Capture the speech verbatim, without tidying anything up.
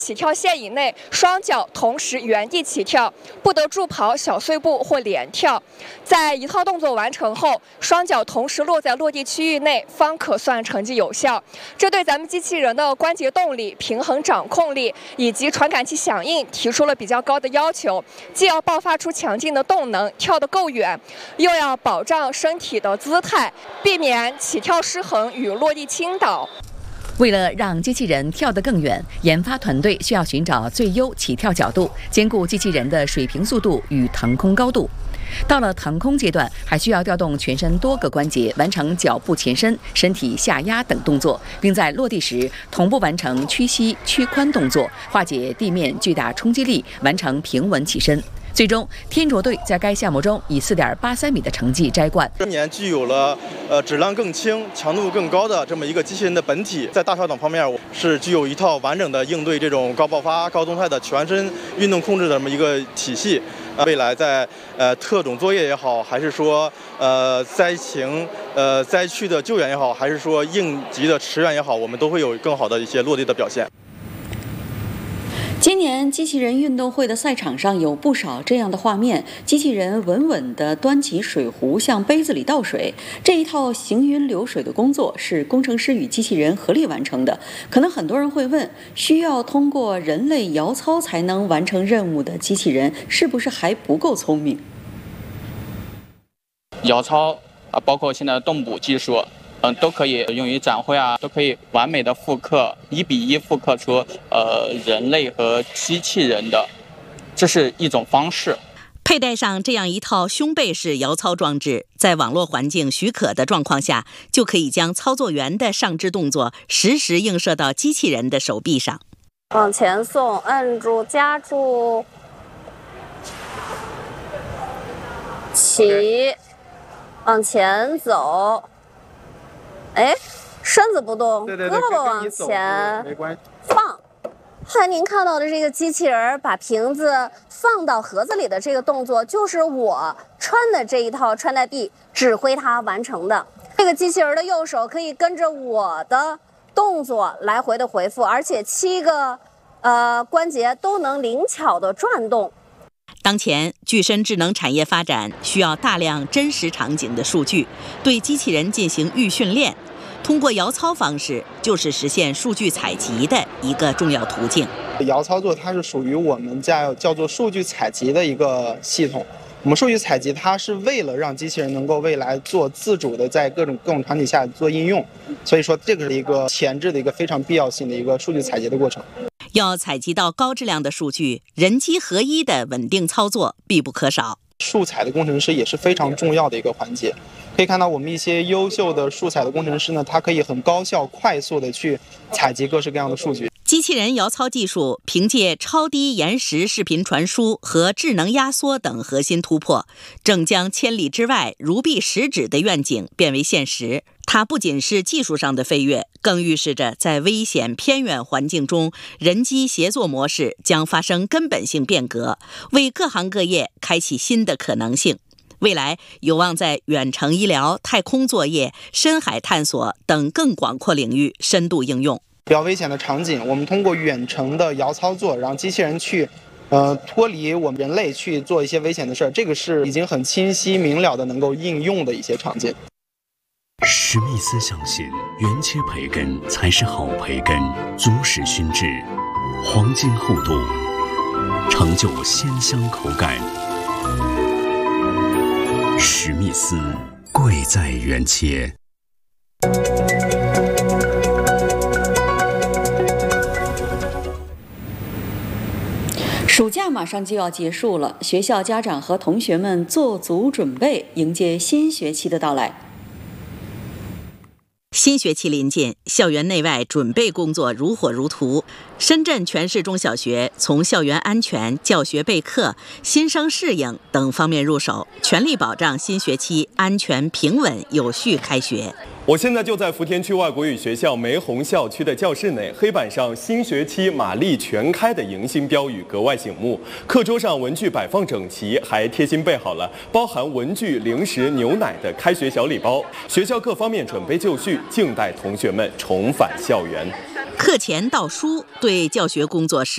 起跳线以内，双脚同时原地起跳，不得助跑、小碎步或连跳。在一套动作完成后，双脚同时落在落地区域内，方可算成绩有效。这对咱们机器人的关节动力、平衡掌控力以及传感器响应提出了比较高的要求，既要爆发出强劲的动能，跳得够远，又要保障身体的姿态，避免起跳失衡与落地倾倒。 为了让机器人跳得更远，研发团队需要寻找最优起跳角度，兼顾机器人的水平速度与腾空高度。到了腾空阶段，还需要调动全身多个关节，完成脚步前伸、身体下压等动作，并在落地时同步完成屈膝、屈髋动作，化解地面巨大冲击力，完成平稳起身。最终，天卓队在该项目中以 四点八三米的成绩摘冠。 今年具有了呃质量更轻、强度更高的这么一个机器人的本体，在大跳等方面是具有一套完整的应对这种高爆发、高动态的全身运动控制的这么一个体系。呃、未来在呃特种作业也好，还是说呃灾情、呃灾区的救援也好，还是说应急的驰援也好，我们都会有更好的一些落地的表现。 今年机器人运动会的赛场上有不少这样的画面，机器人稳稳地端起水壶向杯子里倒水。这一套行云流水的工作是工程师与机器人合力完成的。可能很多人会问，需要通过人类摇操才能完成任务的机器人是不是还不够聪明？ 摇操啊，包括现在的动捕技术。嗯，都可以用于展会啊，都可以完美的复刻，一比一复刻出呃人类和机器人的，这是一种方式。 佩戴上这样一套胸背式摇操装置，在网络环境许可的状况下，就可以将操作员的上肢动作实时映射到机器人的手臂上。 往前送，摁住，夹住，起，往前走。哎，身子不动， 对对对， 胳膊往前， 没关系。 放。刚才您看到的这个机器人把瓶子放到盒子里的这个动作，就是我穿的这一套穿戴臂指挥它完成的。这个机器人的右手可以跟着我的动作来回的回复，而且七个呃关节都能灵巧的转动。 当前，具身智能产业发展需要大量真实场景的数据，对机器人进行预训练。通过摇操方式，就是实现数据采集的一个重要途径。 摇操作它是属于我们叫叫做数据采集的一个系统。我们数据采集它是为了让机器人能够未来做自主的在各种各种场景下做应用，所以说这个是一个前置的一个非常必要性的一个数据采集的过程。 要采集到高质量的数据，人机合一的稳定操作必不可少。 数采的工程师也是非常重要的一个环节。可以看到我们一些优秀的数采的工程师呢，他可以很高效、快速的去采集各式各样的数据。 机器人摇操技术凭借超低延时视频传输和智能压缩等核心突破，正将千里之外如臂使指的愿景变为现实。它不仅是技术上的飞跃，更预示着在危险偏远环境中，人机协作模式将发生根本性变革，为各行各业开启新的可能性。未来有望在远程医疗、太空作业、深海探索等更广阔领域深度应用。 比较危险的场景，我们通过远程的摇操作，让机器人去呃脱离我们人类去做一些危险的事儿，这个是已经很清晰明了的能够应用的一些场景。 史密斯相信，原切培根才是好培根，足使熏制，黄金厚度，成就鲜香口感。史密斯，贵在原切。 暑假马上就要结束了，学校家长和同学们做足准备，迎接新学期的到来。 新学期临近，校园内外准备工作如火如荼。深圳全市中小学从校园安全、教学备课、新生适应等方面入手，全力保障新学期安全、平稳、有序开学。 我现在就在福田区外国语学校梅洪校区的教室内，黑板上新学期马力全开的迎新标语格外醒目，课桌上文具摆放整齐，还贴心备好了包含文具、零食、牛奶的开学小礼包。学校各方面准备就绪，静待同学们重返校园。 课前到书对教学工作是